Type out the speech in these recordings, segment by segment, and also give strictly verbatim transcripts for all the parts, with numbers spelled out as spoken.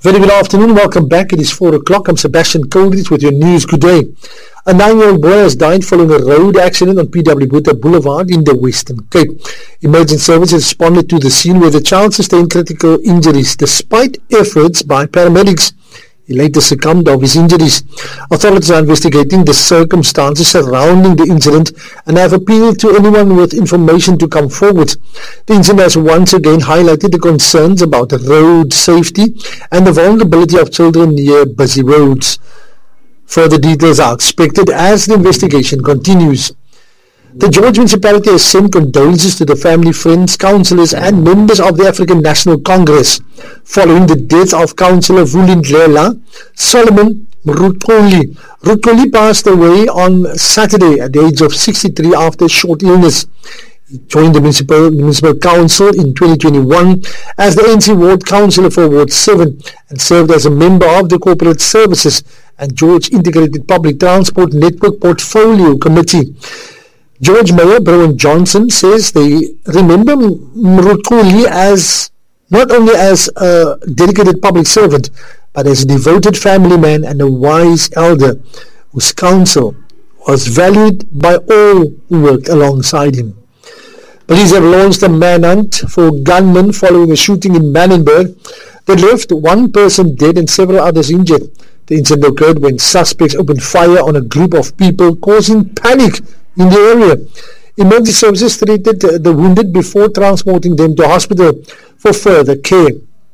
Very good afternoon. Welcome back. It is four o'clock. I'm Sebastian Coldridge with your news. Good day. A nine-year-old boy has died following a road accident on P W Botha Boulevard in the Western Cape. Emergency services responded to the scene where the child sustained critical injuries despite efforts by paramedics. He later succumbed of his injuries. Authorities are investigating the circumstances surrounding the incident and have appealed to anyone with information to come forward. The incident has once again highlighted the concerns about road safety and the vulnerability of children near busy roads. Further details are expected as the investigation continues. The George Municipality has sent condolences to the family, friends, councillors and members of the African National Congress following the death of Councillor Vulindlela Solomon Rutkoli. Rutkoli passed away on Saturday at the age of sixty-three after a short illness. He joined the municipal, municipal council in twenty twenty-one as the N C Ward Councillor for Ward seven and served as a member of the Corporate Services and George Integrated Public Transport Network Portfolio Committee. George Mayor Browan Johnson says they remember Mrukuli as not only as a dedicated public servant, but as a devoted family man and a wise elder whose counsel was valued by all who worked alongside him. Police have launched a manhunt for gunmen following a shooting in Manenberg that left one person dead and several others injured. The incident occurred when suspects opened fire on a group of people, causing panic in the area. Emergency services treated the wounded before transporting them to hospital for further care.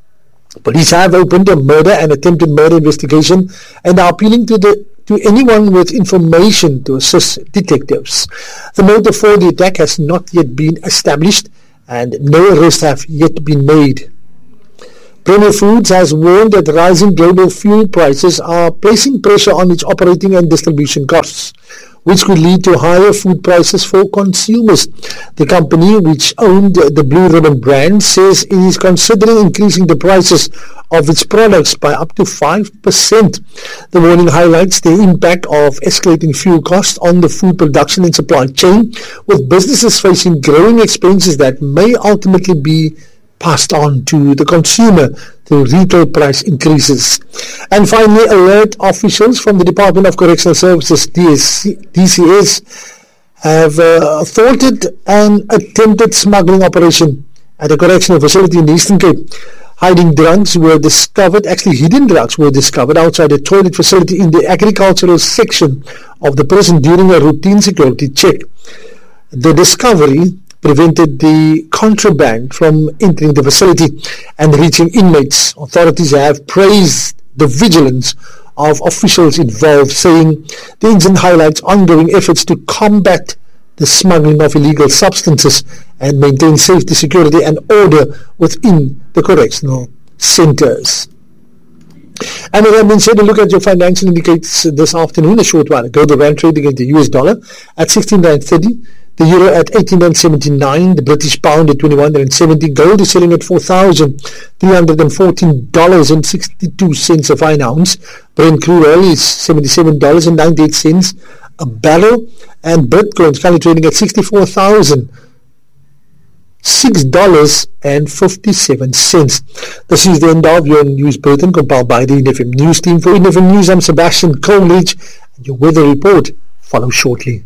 Police have opened a murder and attempted murder investigation and are appealing to the to anyone with information to assist detectives. The motive for the attack has not yet been established and no arrests have yet been made. Premier Foods has warned that rising global fuel prices are placing pressure on its operating and distribution costs, which could lead to higher food prices for consumers. The company, which owned the Blue Ribbon brand, says it is considering increasing the prices of its products by up to five percent. The warning highlights the impact of escalating fuel costs on the food production and supply chain, with businesses facing growing expenses that may ultimately be passed on to the consumer through retail price increases. And finally, alert officials from the Department of Correctional Services, D C S, have uh, thwarted an attempted smuggling operation at a correctional facility in the Eastern Cape. Hiding drugs were discovered, actually hidden drugs were discovered outside a toilet facility in the agricultural section of the prison during a routine security check. The discovery prevented the contraband from entering the facility and reaching inmates. Authorities have praised the vigilance of officials involved, saying the incident highlights ongoing efforts to combat the smuggling of illegal substances and maintain safety, security and order within the correctional centers. And as I've been said, to look at your financial indicators this afternoon, a short while ago, the rand trading against the U S dollar at sixteen rand thirty, the euro at eighteen rand seventy-nine, the British pound at twenty-one rand seventy, gold is selling at four thousand three hundred fourteen dollars and sixty-two cents a fine ounce, Brent crude oil is seventy-seven dollars and ninety-eight cents a barrel, and Bitcoin is currently trading at sixty-four thousand six dollars and fifty-seven cents. This is the end of your news bulletin compiled by the N F M News team. For N F M News, I'm Sebastian Coleridge, and your weather report follows shortly.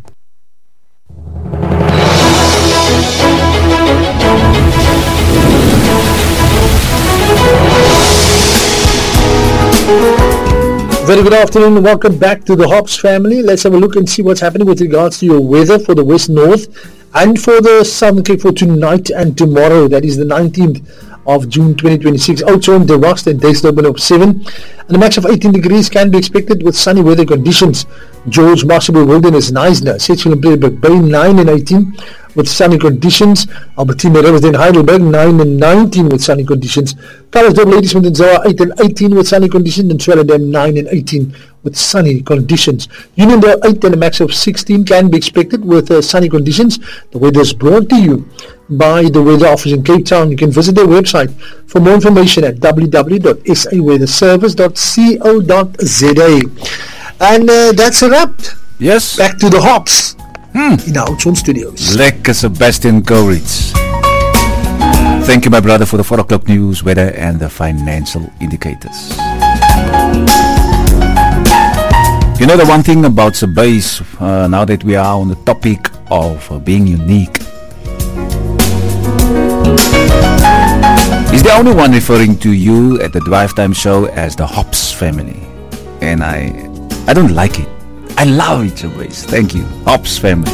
Very good afternoon and welcome back to the Hops family. Let's have a look and see what's happening with regards to your weather for the West North and for the Southern Cape for tonight and tomorrow. That is the nineteenth of June twenty twenty-six. Oudtshoorn, De Rust and Duitsdorp of seven. And a max of eighteen degrees can be expected with sunny weather conditions. George, Marsabel, Wilderness, Neisner, Sechville and Playback Bay nine and eighteen with sunny conditions. Albertina, Riversdale, Heidelberg nine and nineteen with sunny conditions. Carlsdorp, Ladysmith and Zoa eight and eighteen with sunny conditions, and Swellendam nine and eighteen with sunny conditions. Uniondale eight and a max of sixteen can be expected with uh, sunny conditions. The weather is brought to you by the Weather Office in Cape Town. You can visit their website for more information at w w w dot s a weather service dot co dot z a. And uh, that's a wrap. Yes. Back to the Hops hmm. in our Oudtshoorn studios. Lekker Sebastian Coleridge. Thank you, my brother, for the four o'clock news, weather, and the financial indicators. You know the one thing about Sabais, uh, now that we are on the topic of uh, being unique, he's the only one referring to you at the Drive Time show as the Hops family. And I I don't like it. I love it, Sabais. Thank you. Hops family.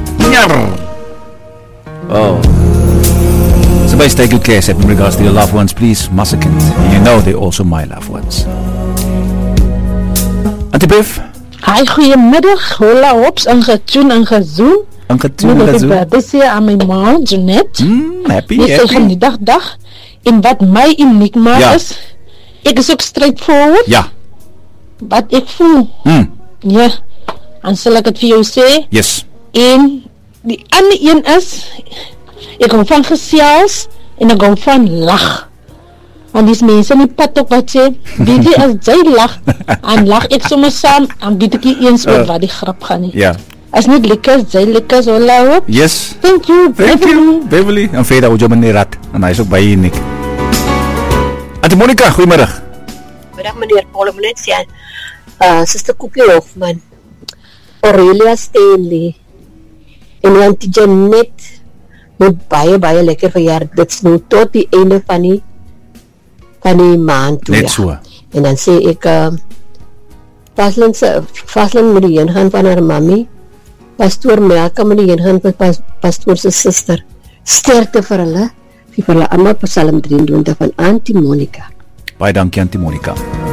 Oh. Sabais, take good care in regards to your loved ones, please. Massacant. You know they're also my loved ones. Auntie Biff. Hi, goeiemiddag. Hola Hops, en getoen en gezoen. En getoen en gezoen. Dit is hier aan my ma, Jeanette. Mm, happy, Dit happy. is een dag dag. En wat my uniek maak Ja. is, ek is ook straightforward. Ja. Wat ek voel. Mm. Ja. En sal ek het vir jou sê. Yes. En die ander een is, ek hou van gesels en ek hou van lag. Want die mense in die pad ook wat sê, weet jy, as jy lag, en lag ek sommer saam, en weet ek nie eens oor wat die grap gaan nie. Ja. As niet lekker, jy lekker, so lauw. Yes. Thank you, Thank you, Beverly. En verder, hoe jy meneer Rat. En hy is ook by hier, Nick. Auntie Monica, goeiemiddag. Middag meneer Paul, ek moet net sê, uh, Sister Cookie Hofman, Aurelia Stanley, en Auntie Jeanette, moet baie, baie lekker verjaar, dit is nou tot die einde van die, van die maand toe, Net ja. so. En dan sê ek, uh, Vaslin moet die heen gaan van haar mami, Pastoor Melka moet die heen gaan van pas, Pastoor sy sister, sterkte vir hulle, vir hulle allemaal Psalm drieëntwintig van Auntie Monica. Baie dankie, Auntie Monica.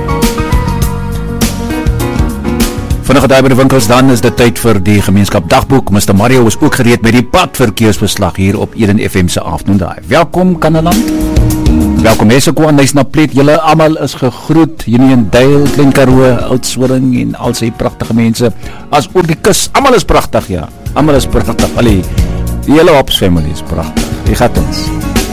Vinnig daai by die winkels, dan is dit tyd vir die gemeenskap dagboek. mister Mario is ook gereed met die padverkeersbeslag hier op Eden F M se Afternoon Drive. Welkom, Kanaland. Welkom, Hessekoe en Nys na Plet. Julle almal is gegroet. Union Dale, Klein Karoo, Oudtshoorn en al sy pragtige mense. As ook die kus, almal is pragtig, ja. Almal is pragtig. Allee, die hele Hops family is pragtig. Wie gaat ons?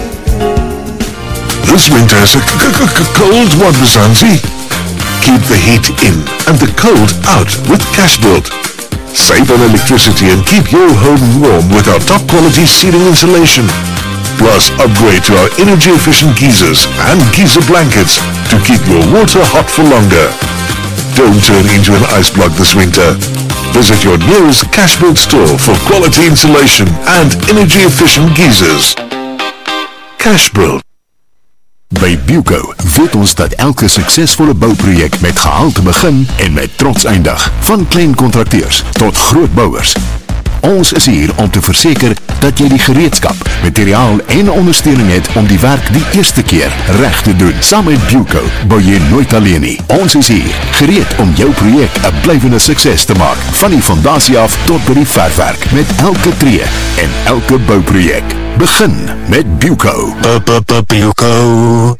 This winter is a c- c- c- cold one, Mzansi. Keep the heat in and the cold out with Cashbuild. Save on electricity and keep your home warm with our top quality ceiling insulation. Plus, upgrade to our energy efficient geysers and geyser blankets to keep your water hot for longer. Don't turn into an ice block this winter. Visit your nearest Cashbuild store for quality insulation and energy efficient geysers. Cashbuild. By Buco weet ons dat elke suksesvolle bouprojek met gehalte begin en met trots eindig. Van klein kontrakteurs tot groot bouwers. Ons is hier om te verseker dat jy die gereedskap, materiaal en ondersteuning het om die werk die eerste keer reg te doen. Saam met Buco bou jy nooit alleen nie. Ons is hier, gereed om jou projek 'n blywende sukses te maak. Van die fondasie af tot by die verfwerk, met elke tree en elke bouprojek. Begin met Buco. Buco.